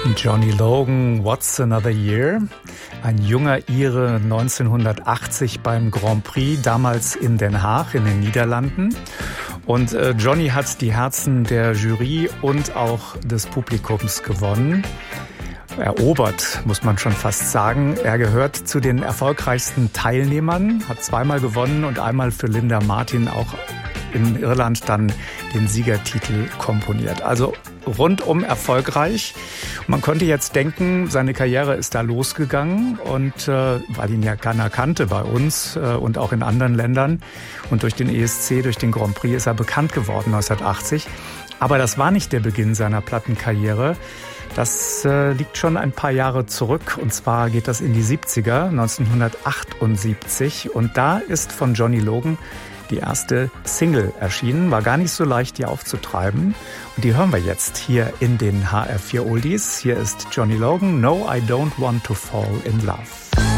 Johnny Logan, What's Another Year? Ein junger Ire 1980 beim Grand Prix, damals in Den Haag in den Niederlanden. Und Johnny hat die Herzen der Jury und auch des Publikums gewonnen. Erobert, muss man schon fast sagen. Er gehört zu den erfolgreichsten Teilnehmern, hat zweimal gewonnen und einmal für Linda Martin auch in Irland dann den Siegertitel komponiert. Also rundum erfolgreich. Man konnte jetzt denken, seine Karriere ist da losgegangen und weil ihn ja keiner kannte bei uns und auch in anderen Ländern und durch den ESC, durch den Grand Prix ist er bekannt geworden 1980. Aber das war nicht der Beginn seiner Plattenkarriere. Das liegt schon ein paar Jahre zurück und zwar geht das in die 70er, 1978 und da ist von Johnny Logan die erste Single erschienen, war gar nicht so leicht, die aufzutreiben. Und die hören wir jetzt hier in den HR4 Oldies. Hier ist Johnny Logan, No, I Don't Want to Fall in Love.